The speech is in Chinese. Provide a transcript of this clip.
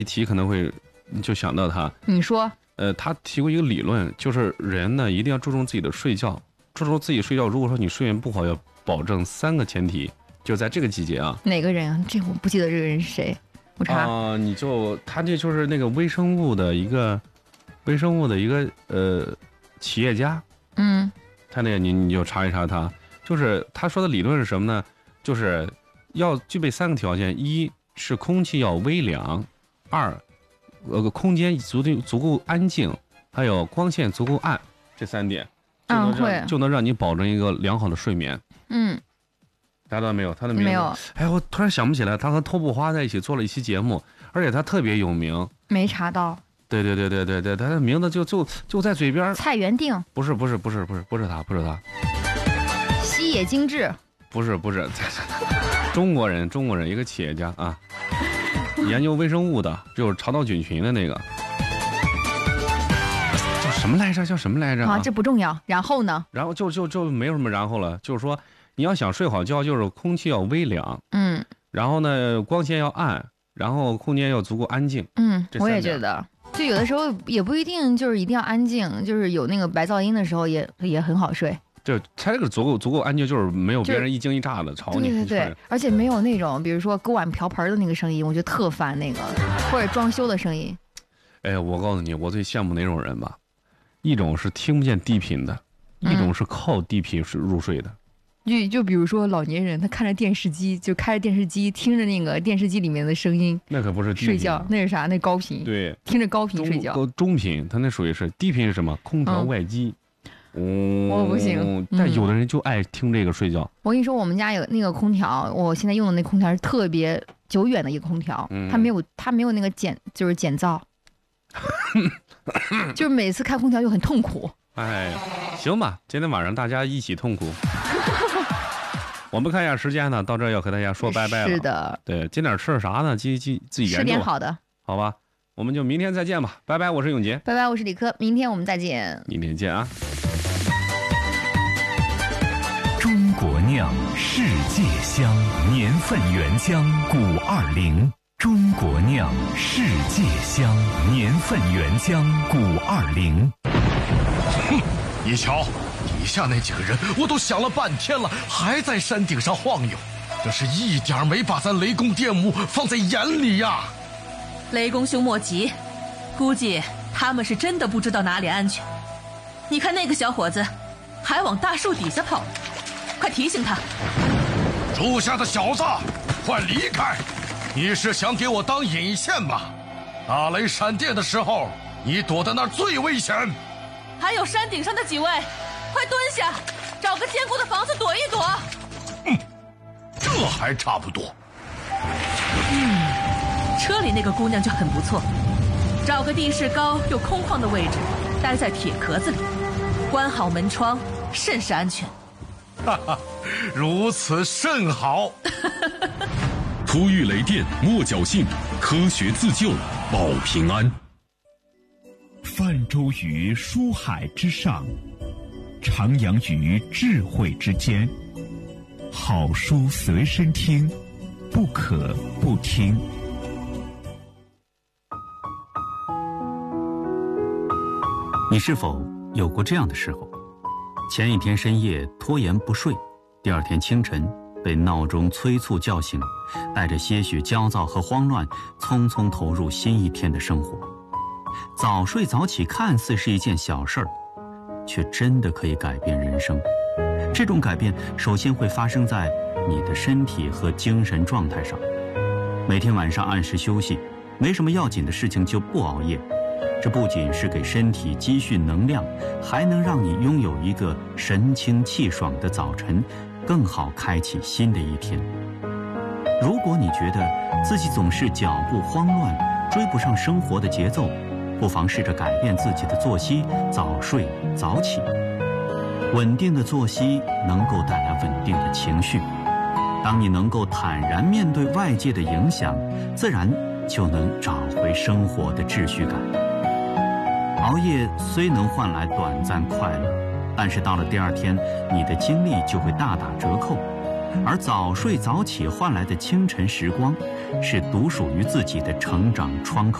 一提可能会就想到他。 你说？ 他提过一个理论，就是人呢一定要注重自己的睡觉，注重自己睡觉。如果说你睡眠不好，要保证3个前提，就在这个季节啊。 哪个人啊？这我不记得这个人是谁，我查。 他这就是那个微生物的一个企业家。他那个你就查一查他，就是他说的理论是什么呢？就是要具备3个条件：一是空气要微凉，2空间足够安静，还有光线足够暗，这3点就能让你保证一个良好的睡眠。达到没有？他的名字没有。哎，我突然想不起来，他和托布花在一起做了一期节目，而且他特别有名。 没查到。对， 他的名字就在嘴边。 蔡元定？不是他。 西野精治？不是， 中国人一个企业家啊，研究微生物的，就是肠道菌群的那个，叫什么来着？ 啊，这不重要。然后呢？ 然后就没有什么然后了，就是说你要想睡好觉，就是空气要微凉，然后呢光线要暗，然后空间要足够安静。 我也觉得。就有的时候也不一定就是一定要安静，就是有那个白噪音的时候也很好睡。 就它这个足够安静，就是没有别人一惊一乍的吵你。 对，而且没有那种比如说锅碗瓢盆的那个声音，我觉得特烦那个，或者装修的声音。 哎，我告诉你，我最羡慕哪种人吧？一种是听不见低频的，一种是靠低频入睡的。 就比如说老年人，他看着电视机，就开着电视机，听着那个电视机里面的声音， 那可不是低频睡觉，那是啥？那高频。 对， 听着高频睡觉。 中频，他那属于是低频是什么？空调外机。 我不行。 但有的人就爱听这个睡觉。 我跟你说，我们家有那个空调，我现在用的那空调是特别久远的一个空调，它没有那个减噪，就是每次开空调就很痛苦。 哎，行吧，今天晚上大家一起痛苦。我们看一下时间呢，到这儿要和大家说拜拜了。 是的， 对，今点吃啥呢？自己研究。 吃点好的， 好吧，我们就明天再见吧。拜拜，我是永杰。 拜拜，我是李科，明天我们再见。 明天见啊！ 中国酿，世界香，年份原浆520。中国酿，世界香，年份原浆520。 哼，你瞧。底下那几个人，我都想了半天了，还在山顶上晃悠，这是一点没把咱雷公电母放在眼里呀！ 雷公兄莫急，估计他们是真的不知道哪里安全。你看那个小伙子，还往大树底下跑，快提醒他。 树下的小子，快离开！你是想给我当引线吧？打雷闪电的时候，你躲在那儿最危险。 还有山顶上的几位，快蹲下，找个坚固的房子躲一躲。 这还差不多。 车里那个姑娘就很不错，找个地势高又空旷的位置，待在铁壳子里，关好门窗，甚是安全。 哈哈，如此甚好。 突遇雷电莫侥幸，科学自救保平安。 泛舟于书海之上，徜徉于智慧之间。好书随身听，不可不听。 你是否有过这样的时候？前一天深夜拖延不睡，第二天清晨被闹钟催促叫醒，带着些许焦躁和慌乱，匆匆投入新一天的生活。早睡早起看似是一件小事儿，却真的可以改变人生。这种改变首先会发生在你的身体和精神状态上。每天晚上按时休息，没什么要紧的事情就不熬夜。这不仅是给身体积蓄能量，还能让你拥有一个神清气爽的早晨，更好开启新的一天。如果你觉得自己总是脚步慌乱，追不上生活的节奏，不妨试着改变自己的作息，早睡早起。稳定的作息能够带来稳定的情绪。当你能够坦然面对外界的影响，自然就能找回生活的秩序感。熬夜虽能换来短暂快乐，但是到了第二天，你的精力就会大打折扣。 而早睡早起换来的清晨时光，是独属于自己的成长窗口。